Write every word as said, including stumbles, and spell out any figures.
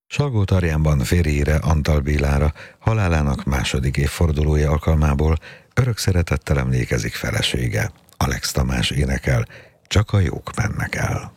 Salgótarjánban férjére, Antal Bélára halálának második évfordulója alkalmából örök szeretettel emlékezik felesége. Alex Tamás énekel, Csak a jók mennek el.